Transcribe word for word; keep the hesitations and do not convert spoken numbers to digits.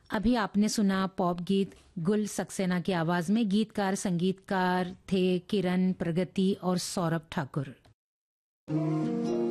अभी आपने सुना पॉप गीत गुल सक्सेना की आवाज में। गीतकार संगीतकार थे किरण, प्रगति और सौरभ ठाकुर।